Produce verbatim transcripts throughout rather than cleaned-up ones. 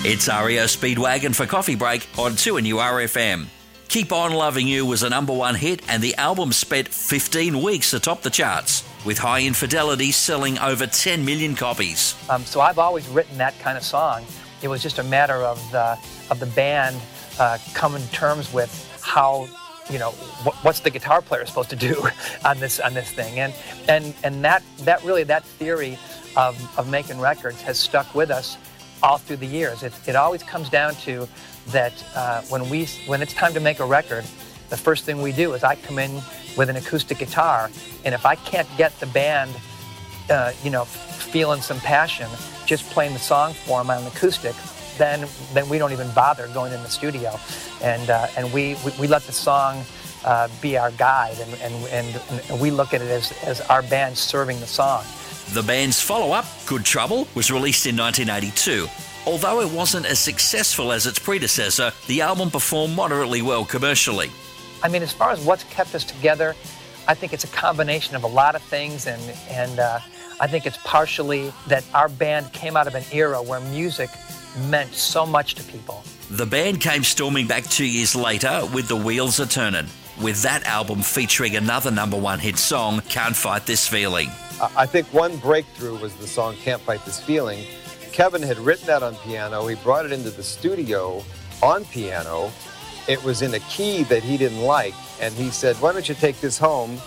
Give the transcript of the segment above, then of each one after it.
It's R E O Speedwagon for Coffee Break on two N U R F M. Keep On Loving You was a number one hit, and the album spent fifteen weeks atop the charts, with High Infidelity selling over ten million copies. Um, so I've always written that kind of song. It was just a matter of the, of the band uh, coming to terms with how, you know, what, what's the guitar player supposed to do on this on this thing, and and and that that really that theory of of making records has stuck with us all through the years. It, it always comes down to that uh, when we when it's time to make a record, the first thing we do is I come in with an acoustic guitar, and if I can't get the band, uh, you know, feeling some passion, just playing the song for them on an acoustic, then then we don't even bother going in the studio, and uh, and we, we we let the song uh, be our guide, and, and and and we look at it as as our band serving the song. The band's follow-up, Good Trouble, was released in nineteen eighty-two. Although it wasn't as successful as its predecessor, the album performed moderately well commercially. I mean, as far as what's kept us together, I think it's a combination of a lot of things, and and uh, I think it's partially that our band came out of an era where music meant so much to people. The band came storming back two years later with The Wheels Are Turning, with that album featuring another number one hit song, Can't Fight This Feeling. I think one breakthrough was the song Can't Fight This Feeling. Kevin had written that on piano. He brought it into the studio on piano. It was in a key that he didn't like, and he said, why don't you take this home,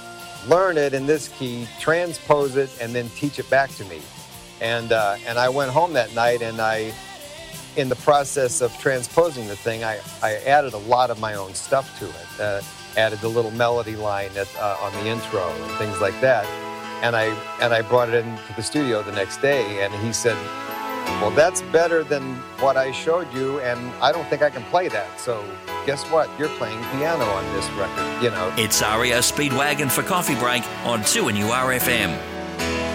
learn it in this key, transpose it, and then teach it back to me. And uh, and I went home that night, and I, in the process of transposing the thing, I, I added a lot of my own stuff to it. Uh, added the little melody line at, uh, on the intro and things like that. And I and I brought it into the studio the next day, and he said, well, that's better than what I showed you, and I don't think I can play that. So guess what? You're playing piano on this record, you know. It's R E O Speedwagon for Coffee Break on two N U R F M.